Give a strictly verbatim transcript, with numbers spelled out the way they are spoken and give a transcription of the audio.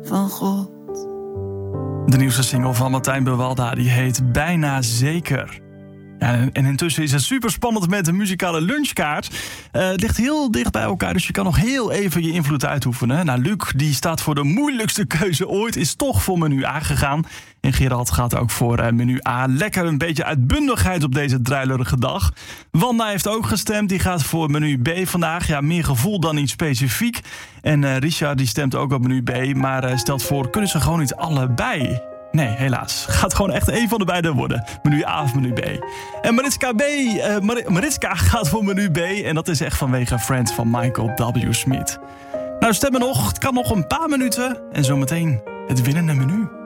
van God. De nieuwste single van Martijn Buwalda, die heet Bijna Zeker. Ja, en intussen is het super spannend met de muzikale lunchkaart. Uh, het ligt heel dicht bij elkaar, dus je kan nog heel even je invloed uitoefenen. Nou, Luc, die staat voor de moeilijkste keuze ooit, is toch voor menu A gegaan. En Gerald gaat ook voor uh, menu A. Lekker een beetje uitbundigheid op deze druilerige dag. Wanda heeft ook gestemd, die gaat voor menu B vandaag. Ja, meer gevoel dan iets specifiek. En uh, Richard die stemt ook op menu B, maar uh, stelt voor, kunnen ze gewoon niet allebei? Nee, helaas. Gaat gewoon echt één van de beide worden. Menu A of menu B. En Mariska B. Uh, Mar- Mariska gaat voor menu B. En dat is echt vanwege Friends van Michael W. Smith. Nou, stemmen nog. Het kan nog een paar minuten. En zometeen het winnende menu.